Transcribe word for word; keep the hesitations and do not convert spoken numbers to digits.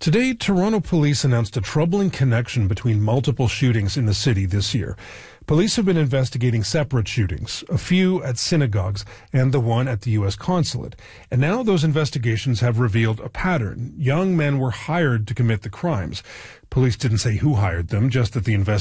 Today, Toronto police announced a troubling connection between multiple shootings in the city this year. Police have been investigating separate shootings, a few at synagogues and the one at the U S consulate. And now those investigations have revealed a pattern. Young men were hired to commit the crimes. Police didn't say who hired them, just that the investigation